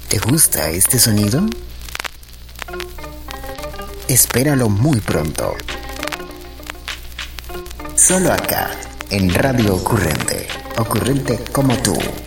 ¿Te gusta este sonido? Espéralo muy pronto. Solo acá, en Radio Ocurrente. Ocurrente como tú.